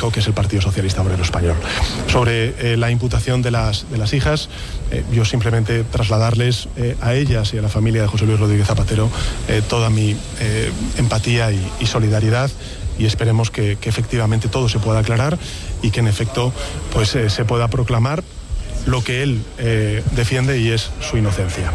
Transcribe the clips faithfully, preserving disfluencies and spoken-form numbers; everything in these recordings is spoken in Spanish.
político que es el Partido Socialista Obrero Español. Sobre eh, la imputación de las, de las hijas, eh, yo simplemente trasladarles eh, a ellas y a la familia de José Luis Rodríguez Zapatero eh, toda mi eh, empatía y, y solidaridad, y esperemos que, que efectivamente todo se pueda aclarar y que en efecto pues eh, se pueda proclamar lo que él eh, defiende, y es su inocencia.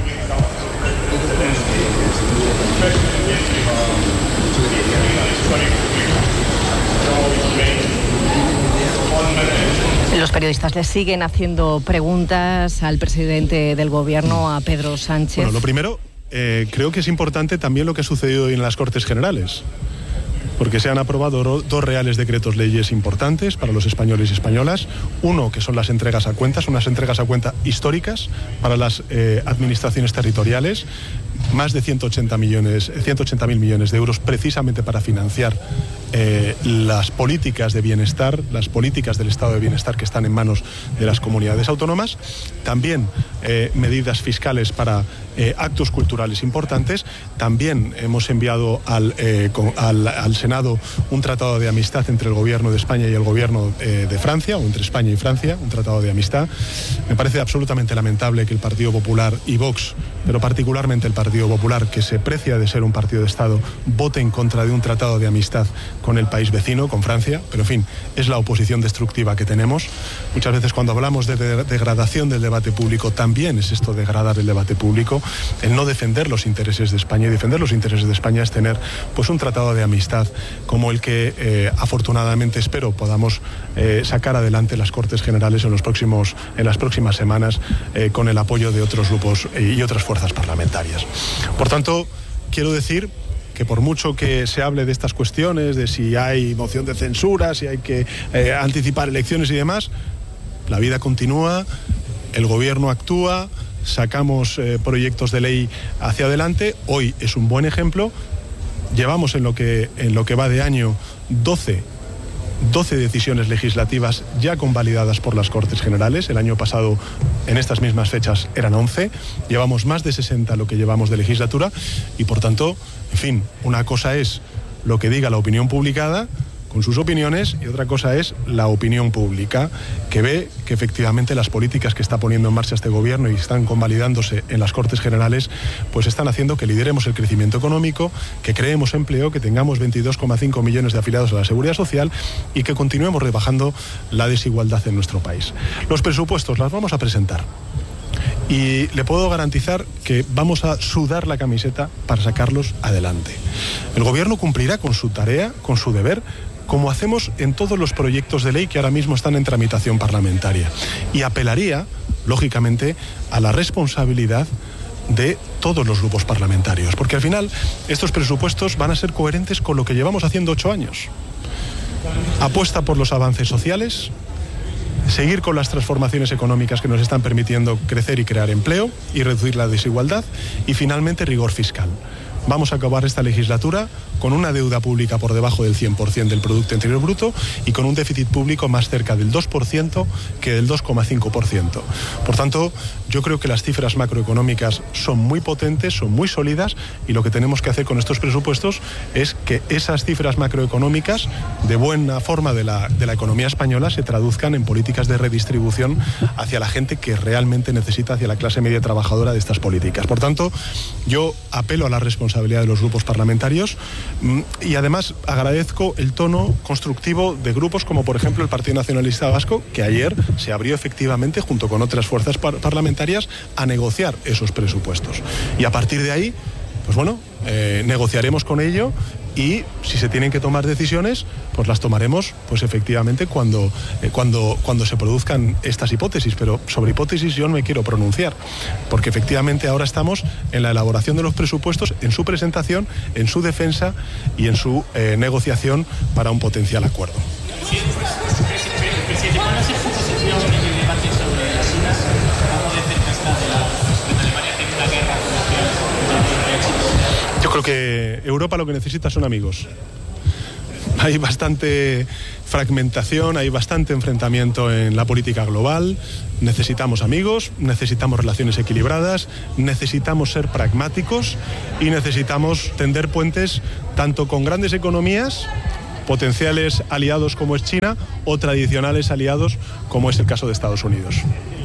Los periodistas le siguen haciendo preguntas al presidente del gobierno, a Pedro Sánchez. Bueno, lo primero, eh, creo que es importante también lo que ha sucedido hoy en las Cortes Generales, porque se han aprobado dos reales decretos leyes importantes para los españoles y españolas. Uno, que son las entregas a cuentas, unas entregas a cuenta históricas para las eh, administraciones territoriales, más de ciento ochenta millones, ciento ochenta mil millones de euros precisamente para financiar eh, las políticas de bienestar, las políticas del estado de bienestar que están en manos de las comunidades autónomas. También eh, medidas fiscales para eh, actos culturales importantes. También hemos enviado al, eh, con, al, al Senado un tratado de amistad entre el gobierno de España y el gobierno eh, de Francia, o entre España y Francia, un tratado de amistad. Me parece absolutamente lamentable que el Partido Popular y Vox, pero particularmente el Partido Popular, que se precia de ser un partido de Estado, vote en contra de un tratado de amistad con el país vecino, con Francia. Pero en fin, es la oposición destructiva que tenemos. Muchas veces cuando hablamos de, de degradación del debate público, también es esto degradar el debate público. El no defender los intereses de España, y defender los intereses de España es tener pues un tratado de amistad como el que eh, afortunadamente espero podamos eh, sacar adelante las Cortes Generales en los próximos, en las próximas semanas, eh, con el apoyo de otros grupos y otras fuerzas parlamentarias. Por tanto, quiero decir que por mucho que se hable de estas cuestiones, de si hay moción de censura, si hay que eh, anticipar elecciones y demás, la vida continúa, el gobierno actúa, sacamos eh, proyectos de ley hacia adelante. Hoy es un buen ejemplo. Llevamos en lo que, en lo que va de año doce decisiones legislativas ya convalidadas por las Cortes Generales. El año pasado, en estas mismas fechas, eran once. Llevamos más de sesenta lo que llevamos de legislatura, y por tanto, en fin, una cosa es lo que diga la opinión publicada con sus opiniones, y otra cosa es la opinión pública, que ve que efectivamente las políticas que está poniendo en marcha este gobierno y están convalidándose en las Cortes Generales, pues están haciendo que lideremos el crecimiento económico, que creemos empleo, que tengamos veintidós coma cinco millones de afiliados a la Seguridad Social y que continuemos rebajando la desigualdad en nuestro país. Los presupuestos los vamos a presentar, y le puedo garantizar que vamos a sudar la camiseta para sacarlos adelante. El gobierno cumplirá con su tarea, con su deber, como hacemos en todos los proyectos de ley que ahora mismo están en tramitación parlamentaria. Y apelaría, lógicamente, a la responsabilidad de todos los grupos parlamentarios, porque al final estos presupuestos van a ser coherentes con lo que llevamos haciendo ocho años. Apuesta por los avances sociales, seguir con las transformaciones económicas que nos están permitiendo crecer y crear empleo y reducir la desigualdad, y finalmente rigor fiscal. Vamos a acabar esta legislatura con una deuda pública por debajo del cien por ciento del Producto Interior Bruto y con un déficit público más cerca del dos por ciento que del dos coma cinco por ciento. Por tanto, yo creo que las cifras macroeconómicas son muy potentes, son muy sólidas, y lo que tenemos que hacer con estos presupuestos es que esas cifras macroeconómicas, de buena forma de la, de la economía española, se traduzcan en políticas de redistribución hacia la gente que realmente necesita, hacia la clase media trabajadora de estas políticas. Por tanto, yo apelo a la responsabilidad de los grupos parlamentarios, y además agradezco el tono constructivo de grupos como por ejemplo el Partido Nacionalista Vasco, que ayer se abrió efectivamente junto con otras fuerzas par- parlamentarias a negociar esos presupuestos, y a partir de ahí pues bueno, eh, negociaremos con ello, y si se tienen que tomar decisiones, pues las tomaremos pues efectivamente cuando, eh, cuando, cuando se produzcan estas hipótesis. Pero sobre hipótesis yo no me quiero pronunciar, porque efectivamente ahora estamos en la elaboración de los presupuestos, en su presentación, en su defensa y en su eh, negociación para un potencial acuerdo. Presidente, ¿cuál va a ser su posición en el debate sobre las China? ¿Cómo de cerca está de la Alemania tiene una guerra comercial? Yo creo que Europa lo que necesita son amigos. Hay bastante fragmentación, hay bastante enfrentamiento en la política global. Necesitamos amigos, necesitamos relaciones equilibradas, necesitamos ser pragmáticos y necesitamos tender puentes tanto con grandes economías potenciales aliados como es China o tradicionales aliados como es el caso de Estados Unidos.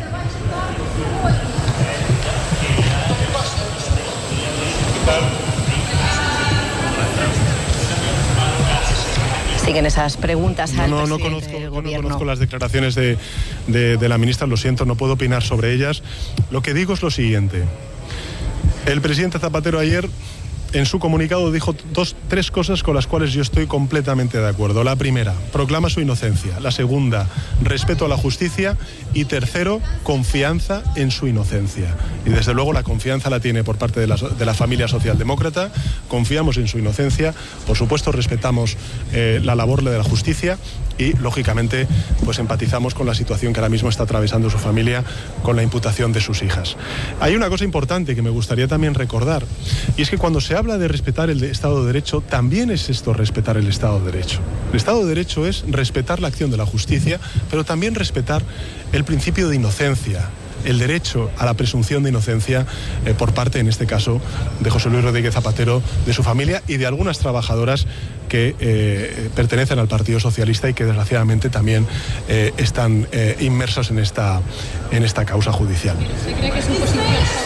Siguen esas preguntas al no, no, presidente no conozco, del no, gobierno. no conozco las declaraciones de, de, de la ministra, lo siento, no puedo opinar sobre ellas. Lo que digo es lo siguiente. El presidente Zapatero ayer, en su comunicado, dijo dos, tres cosas con las cuales yo estoy completamente de acuerdo. La primera, proclama su inocencia. La segunda, respeto a la justicia. Y tercero, confianza en su inocencia. Y desde luego la confianza la tiene por parte de la, de la familia socialdemócrata. Confiamos en su inocencia. Por supuesto, respetamos eh, la labor de la justicia y, lógicamente, pues empatizamos con la situación que ahora mismo está atravesando su familia con la imputación de sus hijas. Hay una cosa importante que me gustaría también recordar, y es que cuando se habla de respetar el Estado de Derecho, también es esto respetar el Estado de Derecho. El Estado de Derecho es respetar la acción de la justicia, pero también respetar el principio de inocencia, el derecho a la presunción de inocencia eh, por parte, en este caso, de José Luis Rodríguez Zapatero, de su familia y de algunas trabajadoras que eh, pertenecen al Partido Socialista y que desgraciadamente también eh, están eh, inmersas en esta, en esta causa judicial. ¿Se cree que su posición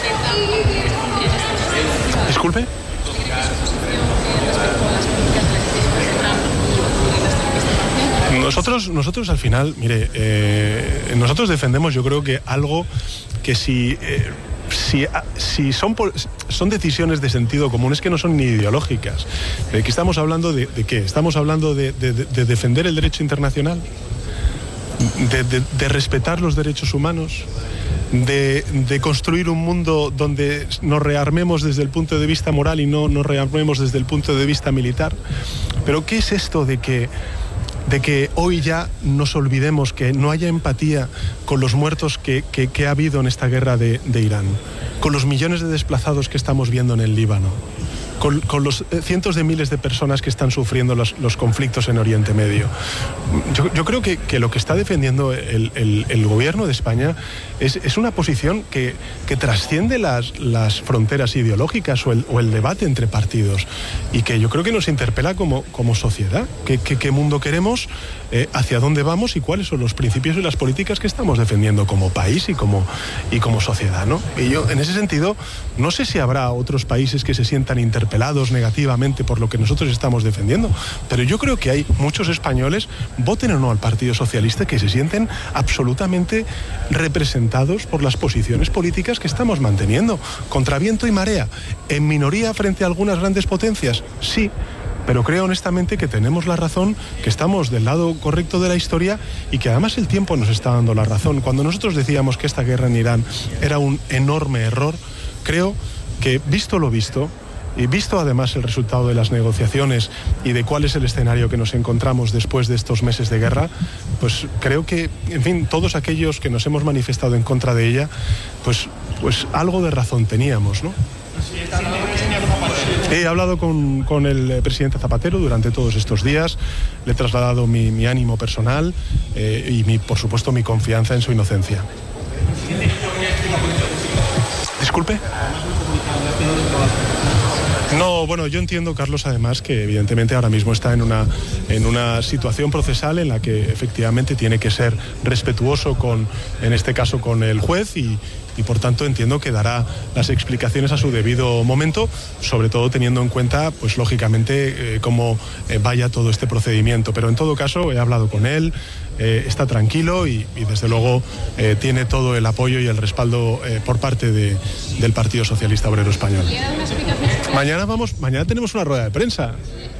sobre Disculpe. Nosotros, nosotros al final, mire, eh, nosotros defendemos, yo creo que algo que si, eh, si, si son, son decisiones de sentido común, es que no son ni ideológicas. ¿De qué estamos hablando? ¿De, de qué? ¿Estamos hablando de, de, de defender el derecho internacional? De, de, de respetar los derechos humanos, de, de construir un mundo donde nos rearmemos desde el punto de vista moral y no nos rearmemos desde el punto de vista militar. Pero ¿qué es esto de que de que hoy ya nos olvidemos, que no haya empatía con los muertos que, que, que ha habido en esta guerra de, de Irán, con los millones de desplazados que estamos viendo en el Líbano, con, con los cientos de miles de personas que están sufriendo los, los conflictos en Oriente Medio? Yo, yo creo que, que lo que está defendiendo el, el, el gobierno de España es, es una posición que, que trasciende las, las fronteras ideológicas o el, o el debate entre partidos, y que yo creo que nos interpela como, como sociedad. ¿Qué, qué, qué mundo queremos? Eh, ¿Hacia dónde vamos? ¿Y cuáles son los principios y las políticas que estamos defendiendo como país y como, y como sociedad, ¿no? Y yo, en ese sentido, no sé si habrá otros países que se sientan interpelados negativamente por lo que nosotros estamos defendiendo, pero yo creo que hay muchos españoles, voten o no al Partido Socialista, que se sienten absolutamente representados por las posiciones políticas que estamos manteniendo, contra viento y marea, en minoría frente a algunas grandes potencias, sí, pero creo honestamente que tenemos la razón, que estamos del lado correcto de la historia y que además el tiempo nos está dando la razón. Cuando nosotros decíamos que esta guerra en Irán era un enorme error, creo que, visto lo visto, y visto además el resultado de las negociaciones y de cuál es el escenario que nos encontramos después de estos meses de guerra, pues creo que, en fin, todos aquellos que nos hemos manifestado en contra de ella, pues, pues algo de razón teníamos, ¿no? He hablado con, con el presidente Zapatero durante todos estos días, le he trasladado mi, mi ánimo personal eh, y, mi, por supuesto, mi confianza en su inocencia. Disculpe. No, bueno, yo entiendo, Carlos, además, que evidentemente ahora mismo está en una, en una situación procesal en la que efectivamente tiene que ser respetuoso con, en este caso, con el juez y, y por tanto entiendo que dará las explicaciones a su debido momento, sobre todo teniendo en cuenta, pues lógicamente, eh, cómo eh, vaya todo este procedimiento. Pero en todo caso, he hablado con él, eh, está tranquilo y, y desde luego eh, tiene todo el apoyo y el respaldo eh, por parte de, del Partido Socialista Obrero Español. Mañana vamos, mañana tenemos una rueda de prensa.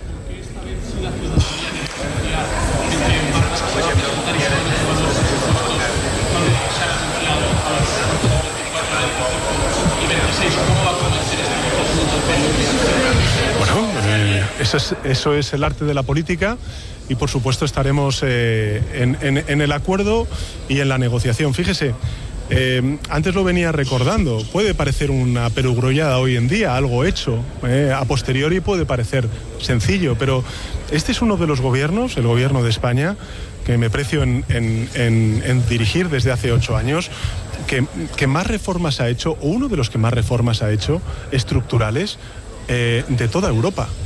Bueno, eh, eso es, eso es el arte de la política y por supuesto estaremos eh, en, en, en el acuerdo y en la negociación. Fíjese, Eh, antes lo venía recordando, puede parecer una perogrullada hoy en día, algo hecho, eh, a posteriori puede parecer sencillo, pero este es uno de los gobiernos, el gobierno de España, que me precio en, en, en, en dirigir desde hace ocho años, que, que más reformas ha hecho, o uno de los que más reformas ha hecho, estructurales, eh, de toda Europa.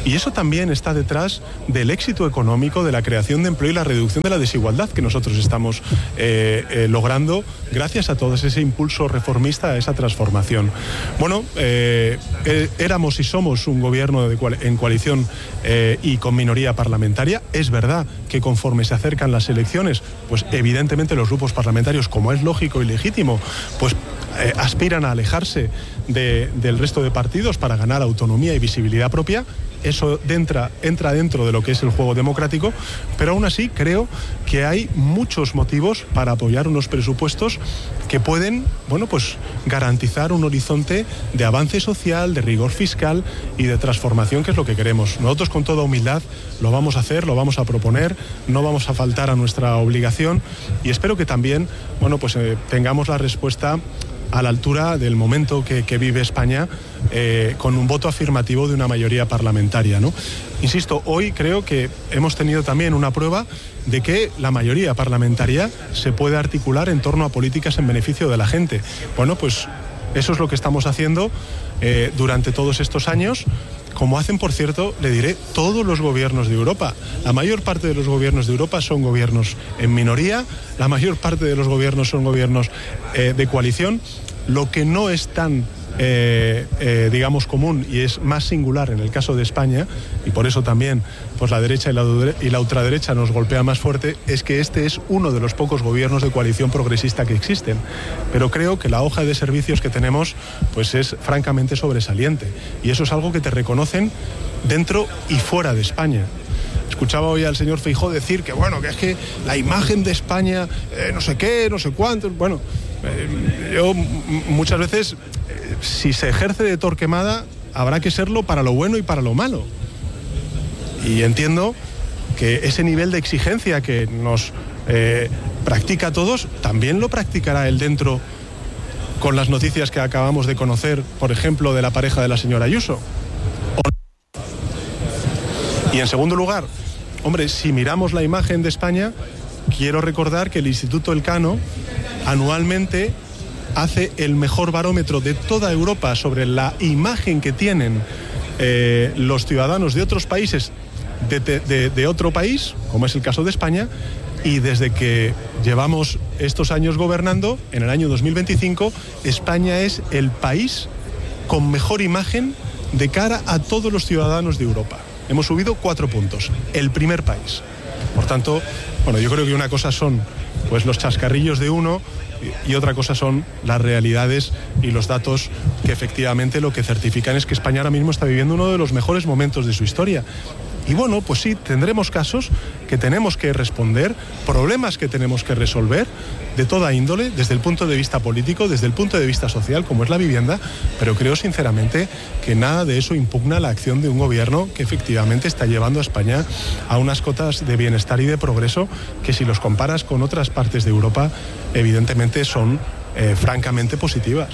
Y eso también está detrás del éxito económico, de la creación de empleo y la reducción de la desigualdad que nosotros estamos eh, eh, logrando gracias a todo ese impulso reformista, a esa transformación. Bueno, eh, eh, éramos y somos un gobierno de cual, en coalición eh, y con minoría parlamentaria. Es verdad que conforme se acercan las elecciones, pues evidentemente los grupos parlamentarios, como es lógico y legítimo, pues eh, aspiran a alejarse de, del resto de partidos para ganar autonomía y visibilidad propia. Eso entra, entra dentro de lo que es el juego democrático, pero aún así creo que hay muchos motivos para apoyar unos presupuestos que pueden, bueno, pues garantizar un horizonte de avance social, de rigor fiscal y de transformación, que es lo que queremos. Nosotros con toda humildad lo vamos a hacer, lo vamos a proponer, no vamos a faltar a nuestra obligación y espero que también, bueno, pues eh, tengamos la respuesta a la altura del momento que, que vive España, eh, con un voto afirmativo de una mayoría parlamentaria, ¿no? Insisto, hoy creo que hemos tenido también una prueba de que la mayoría parlamentaria se puede articular en torno a políticas en beneficio de la gente. Bueno, pues eso es lo que estamos haciendo eh, durante todos estos años, como hacen, por cierto, le diré, todos los gobiernos de Europa. La mayor parte de los gobiernos de Europa son gobiernos en minoría, la mayor parte de los gobiernos son gobiernos eh, de coalición. Lo que no es tan, eh, eh, digamos, común y es más singular en el caso de España, y por eso también pues la derecha y la, y la ultraderecha nos golpea más fuerte, es que este es uno de los pocos gobiernos de coalición progresista que existen. Pero creo que la hoja de servicios que tenemos pues es francamente sobresaliente, y eso es algo que te reconocen dentro y fuera de España. Escuchaba hoy al señor Feijóo decir que bueno, que es que la imagen de España, eh, no sé qué, no sé cuánto, bueno, eh, yo muchas veces, eh, si se ejerce de Torquemada, habrá que serlo para lo bueno y para lo malo. Y entiendo que ese nivel de exigencia que nos eh, practica a todos, también lo practicará él dentro con las noticias que acabamos de conocer, por ejemplo, de la pareja de la señora Ayuso. Y en segundo lugar, hombre, si miramos la imagen de España, quiero recordar que el Instituto Elcano anualmente hace el mejor barómetro de toda Europa sobre la imagen que tienen eh, los ciudadanos de otros países, de, de, de otro país, como es el caso de España, y desde que llevamos estos años gobernando, en el año dos mil veinticinco, España es el país con mejor imagen de cara a todos los ciudadanos de Europa. Hemos subido cuatro puntos, el primer país. Por tanto, bueno, yo creo que una cosa son pues los chascarrillos de uno y, y otra cosa son las realidades y los datos que efectivamente lo que certifican es que España ahora mismo está viviendo uno de los mejores momentos de su historia. Y bueno, pues sí, tendremos casos que tenemos que responder, problemas que tenemos que resolver de toda índole, desde el punto de vista político, desde el punto de vista social, como es la vivienda, pero creo sinceramente que nada de eso impugna la acción de un gobierno que efectivamente está llevando a España a unas cotas de bienestar y de progreso que, si los comparas con otras partes de Europa, evidentemente son eh, francamente positivas.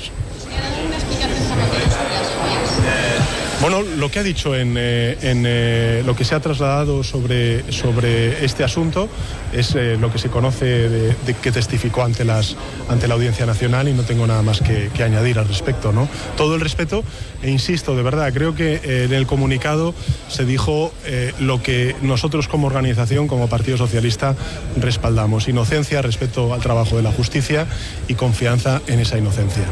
Bueno, lo que ha dicho en, eh, en eh, lo que se ha trasladado sobre, sobre este asunto es eh, lo que se conoce de, de que testificó ante, las, ante la Audiencia Nacional, y no tengo nada más que, que añadir al respecto, ¿no? Todo el respeto, e insisto, de verdad, creo que eh, en el comunicado se dijo eh, lo que nosotros como organización, como Partido Socialista, respaldamos: inocencia, respeto al trabajo de la justicia y confianza en esa inocencia.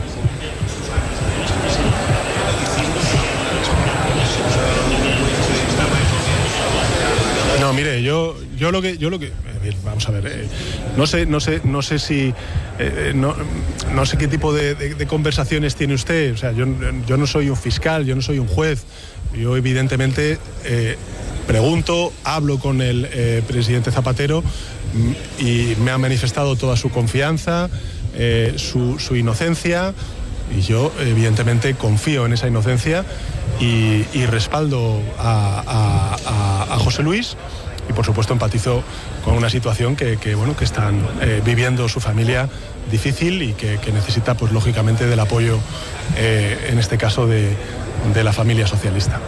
No, mire, yo, yo lo que, yo lo que, vamos a ver, eh, no sé, no sé, no sé si, eh, no, no sé qué tipo de, de, de conversaciones tiene usted. O sea, yo, yo no soy un fiscal, yo no soy un juez. Yo evidentemente eh, pregunto, hablo con el eh, presidente Zapatero y me ha manifestado toda su confianza, eh, su, su inocencia, y yo evidentemente confío en esa inocencia y, y respaldo a, a, a José Luis, y por supuesto empatizo con una situación que, que, bueno, que están eh, viviendo su familia difícil y que, que necesita, pues lógicamente, del apoyo, eh, en este caso de, de la familia socialista.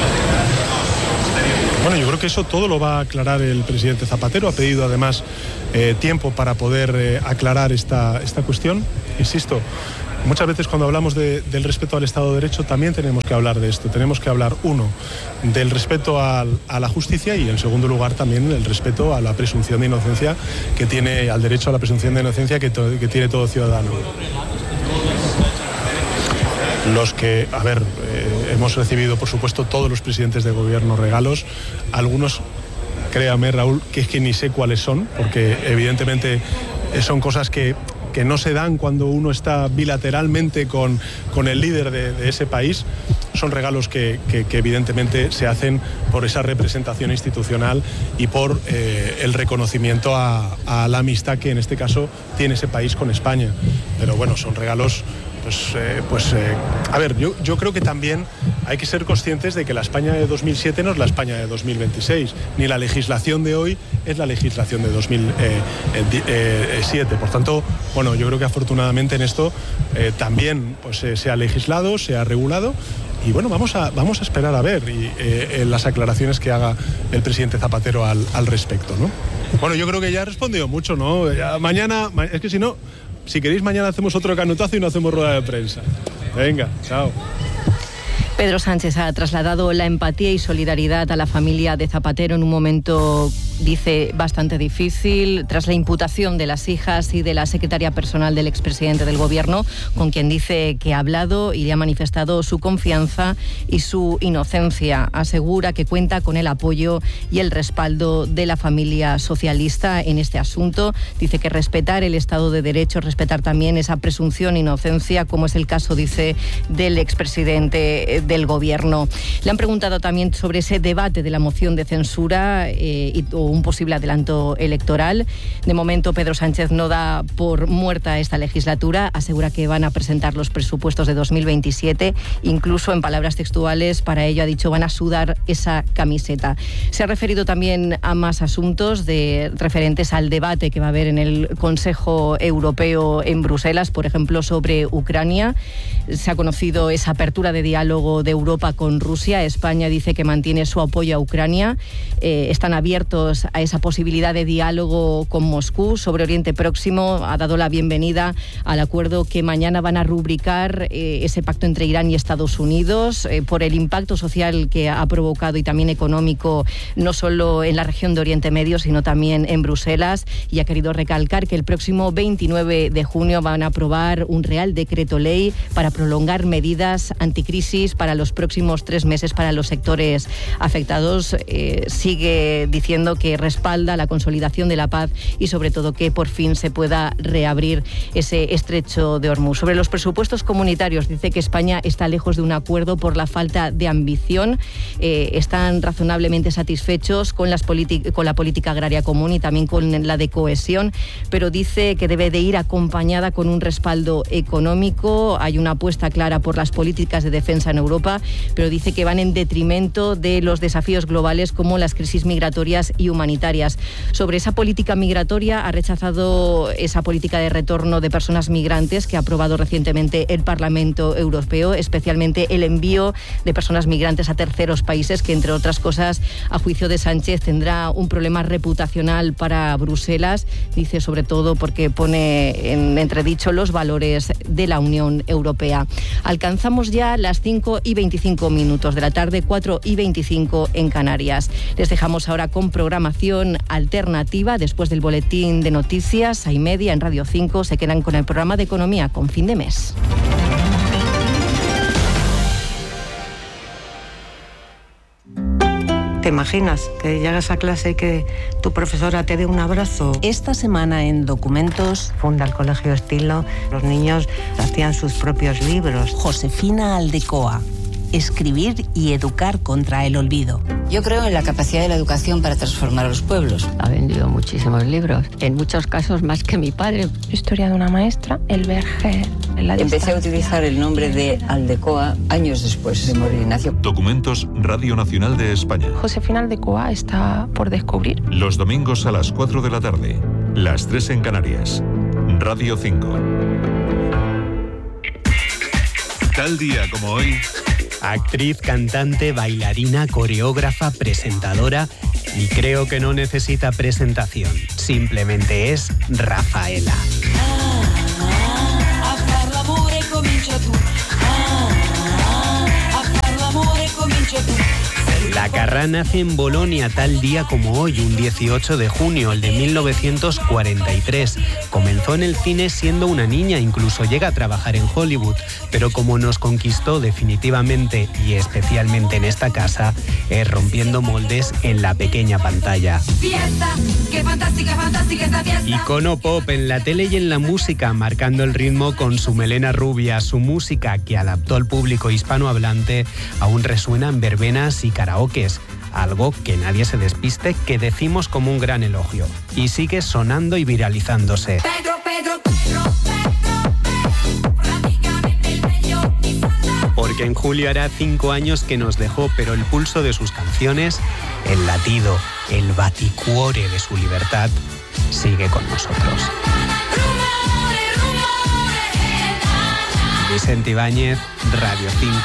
Bueno, yo creo que eso todo lo va a aclarar el presidente Zapatero. Ha pedido además eh, tiempo para poder eh, aclarar esta, esta cuestión. Insisto, muchas veces cuando hablamos de, del respeto al Estado de Derecho también tenemos que hablar de esto. Tenemos que hablar, uno, del respeto al, a la justicia y, en segundo lugar, también el respeto a la presunción de inocencia que tiene, al derecho a la presunción de inocencia que, to, que tiene todo ciudadano. Los que, a ver, eh, hemos recibido, por supuesto, todos los presidentes de gobierno regalos, algunos, créame, Raúl, que es que ni sé cuáles son, porque evidentemente son cosas que, que no se dan cuando uno está bilateralmente con, con el líder de, de ese país. Son regalos que, que, que evidentemente se hacen por esa representación institucional y por eh, el reconocimiento a, a la amistad que en este caso tiene ese país con España. Pero bueno, son regalos... Pues, eh, pues eh, a ver, yo, yo creo que también hay que ser conscientes de que la España de dos mil siete no es la España de dos mil veintiséis, ni la legislación de hoy es la legislación de dos mil siete. Por tanto, bueno, yo creo que afortunadamente en esto eh, también pues, eh, se ha legislado, se ha regulado. Y bueno, vamos a, vamos a esperar a ver y, eh, las aclaraciones que haga el presidente Zapatero al, al respecto, ¿no? Bueno, yo creo que ya he respondido mucho, ¿no? Ya, mañana, es que si no... Si queréis, mañana hacemos otro canutazo y no hacemos rueda de prensa. Venga, chao. Pedro Sánchez ha trasladado la empatía y solidaridad a la familia de Zapatero en un momento, dice, bastante difícil, tras la imputación de las hijas y de la secretaria personal del expresidente del Gobierno, con quien dice que ha hablado y le ha manifestado su confianza y su inocencia. Asegura que cuenta con el apoyo y el respaldo de la familia socialista en este asunto. Dice que respetar el Estado de Derecho, respetar también esa presunción de inocencia, como es el caso, dice, del expresidente del Gobierno. Le han preguntado también sobre ese debate de la moción de censura eh, y, o un posible adelanto electoral. De momento, Pedro Sánchez no da por muerta esta legislatura. Asegura que van a presentar los presupuestos de dos mil veintisiete. Incluso, en palabras textuales, para ello ha dicho van a sudar esa camiseta. Se ha referido también a más asuntos de, referentes al debate que va a haber en el Consejo Europeo en Bruselas, por ejemplo, sobre Ucrania. Se ha conocido esa apertura de diálogo de Europa con Rusia. España dice que mantiene su apoyo a Ucrania. Eh, están abiertos a esa posibilidad de diálogo con Moscú. Sobre Oriente Próximo ha dado la bienvenida al acuerdo que mañana van a rubricar eh, ese pacto entre Irán y Estados Unidos eh, por el impacto social que ha provocado y también económico, no solo en la región de Oriente Medio, sino también en Bruselas. Y ha querido recalcar que el próximo veintinueve de junio van a aprobar un Real Decreto Ley para prolongar medidas anticrisis para los próximos tres meses para los sectores afectados. Eh, sigue diciendo que respalda la consolidación de la paz y sobre todo que por fin se pueda reabrir ese estrecho de Hormuz. Sobre los presupuestos comunitarios, dice que España está lejos de un acuerdo por la falta de ambición. Eh, están razonablemente satisfechos con, las con la política agraria común y también con la de cohesión, pero dice que debe de ir acompañada con un respaldo económico. Hay una apuesta clara por las políticas de defensa en Europa, pero dice que van en detrimento de los desafíos globales como las crisis migratorias y humanitarias. Sobre esa política migratoria, ha rechazado esa política de retorno de personas migrantes que ha aprobado recientemente el Parlamento Europeo, especialmente el envío de personas migrantes a terceros países, que entre otras cosas, a juicio de Sánchez, tendrá un problema reputacional para Bruselas. Dice sobre todo porque pone en entredicho los valores de la Unión Europea. Alcanzamos ya las cinco y veinticinco minutos de la tarde, cuatro y veinticinco en Canarias. Les dejamos ahora con programación alternativa. Después del boletín de noticias, a y media en Radio cinco, se quedan con el programa de economía con fin de mes. ¿Te imaginas que llegas a clase y que tu profesora te dé un abrazo? Esta semana en Documentos funda el Colegio Estilo. Los niños hacían sus propios libros. Josefina Aldecoa. Escribir y educar contra el olvido. Yo creo en la capacidad de la educación para transformar a los pueblos. Ha vendido muchísimos libros, en muchos casos más que mi padre. Historia de una maestra, el Verger, en la Empecé distancia. a utilizar el nombre de Aldecoa años después de morir Ignacio. Documentos Radio Nacional de España. Josefina Aldecoa está por descubrir. Los domingos a las cuatro de la tarde, las tres en Canarias. Radio cinco. Tal día como hoy... Actriz, cantante, bailarina, coreógrafa, presentadora Y creo que no necesita presentación, simplemente es Rafaela. La Carrà nace en Bolonia tal día como hoy, un dieciocho de junio, el de mil novecientos cuarenta y tres. Comenzó en el cine siendo una niña, incluso llega a trabajar en Hollywood, pero como nos conquistó definitivamente y especialmente en esta casa, es rompiendo moldes en la pequeña pantalla. Fiesta, qué fantástica, fantástica esta fiesta. Icono pop en la tele y en la música, marcando el ritmo con su melena rubia. Su música, que adaptó al público hispanohablante, aún resuena en verbenas y karaokes. Algo que nadie se despiste, que decimos como un gran elogio. Y sigue sonando y viralizándose. Pedro, Pedro, Pedro, Pedro, Porque en julio hará cinco años que nos dejó, pero el pulso de sus canciones, el latido, el baticuore de su libertad, sigue con nosotros. Vicente Ibáñez, Radio cinco.